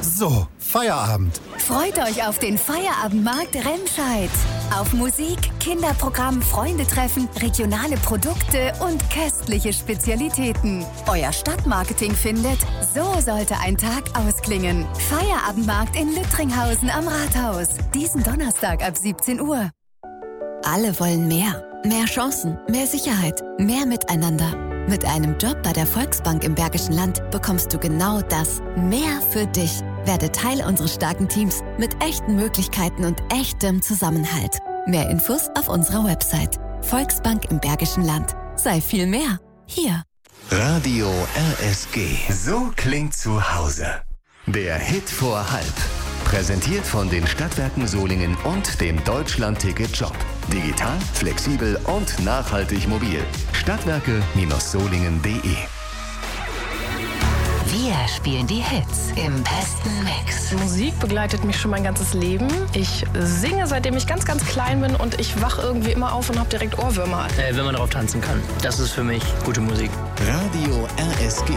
So, Feierabend. Freut euch auf den Feierabendmarkt Remscheid. Auf Musik, Kinderprogramm, Freundetreffen, regionale Produkte und köstliche Spezialitäten. Euer Stadtmarketing findet, so sollte ein Tag ausklingen. Feierabendmarkt in Lüttringhausen am Rathaus. Diesen Donnerstag ab 17 Uhr. Alle wollen mehr. Mehr Chancen, mehr Sicherheit, mehr Miteinander. Mit einem Job bei der Volksbank im Bergischen Land bekommst du genau das. Mehr für dich. Werde Teil unseres starken Teams mit echten Möglichkeiten und echtem Zusammenhalt. Mehr Infos auf unserer Website. Volksbank im Bergischen Land. Sei viel mehr. Hier. Radio RSG. So klingt zu Hause. Der Hit vor halb. Präsentiert von den Stadtwerken Solingen und dem Deutschland-Ticket-Shop. Digital, flexibel und nachhaltig mobil. Stadtwerke-solingen.de. Wir spielen die Hits im besten Mix. Musik begleitet mich schon mein ganzes Leben. Ich singe, seitdem ich ganz, ganz klein bin und ich wach irgendwie immer auf und habe direkt Ohrwürmer. Wenn man drauf tanzen kann. Das ist für mich gute Musik. Radio RSG.